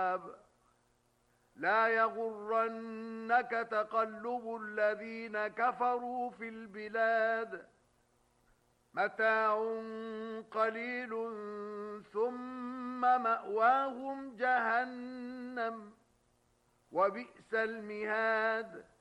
لا يغرنك تقلب الذين كفروا في البلاد متاع قليل ثم مأواهم جهنم وبئس المهاد